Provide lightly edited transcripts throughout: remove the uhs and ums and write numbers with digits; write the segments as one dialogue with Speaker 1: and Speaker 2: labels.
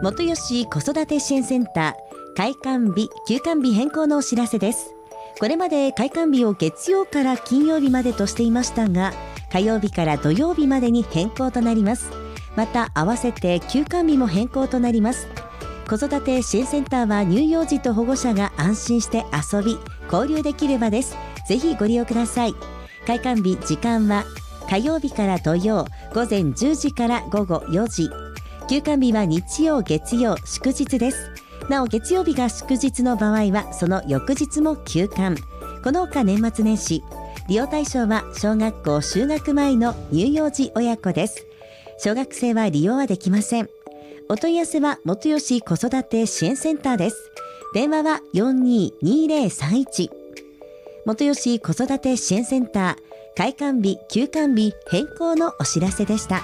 Speaker 1: 元吉子育て支援センター開館日休館日変更のお知らせです。これまで開館日を月曜から金曜日までとしていましたが、火曜日から土曜日までに変更となります。また合わせて休館日も変更となります。子育て支援センターは乳幼児と保護者が安心して遊び交流できる場です。ぜひご利用ください。開館日時間は火曜日から土曜午前10時から午後4時、休館日は日曜月曜祝日です。なお月曜日が祝日の場合はその翌日も休館。この他年末年始利用対象は小学校就学前の乳幼児親子です。小学生は利用はできません。お問い合わせは元吉子育て支援センターです。電話は 422031。 元吉子育て支援センター開館日休館日変更のお知らせでした。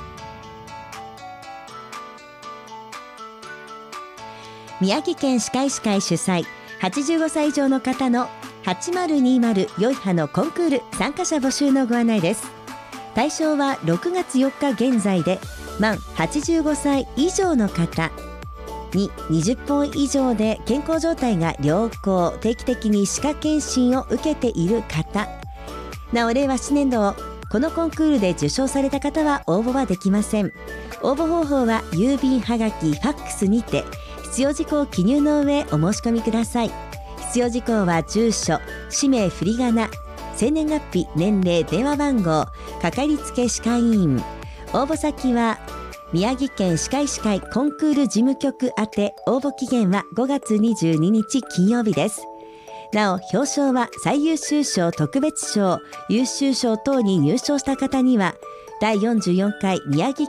Speaker 1: 宮城県歯科医師会主催85歳以上の方の8020良い歯のコンクール参加者募集のご案内です。対象は6月4日現在で満85歳以上の方に20本以上で健康状態が良好、定期的に歯科検診を受けている方、なお令和7年度このコンクールで受賞された方は応募はできません。応募方法は郵便はがきファックスにて必要事項を記入の上お申し込みください。必要事項は住所、氏名、振り仮名、生年月日、年齢、電話番号、かかりつけ歯科医院。応募先は宮城県歯科医師会コンクール事務局宛て。応募期限は5月22日金曜日です。なお表彰は最優秀賞、特別賞、優秀賞等に入賞した方には第44回宮城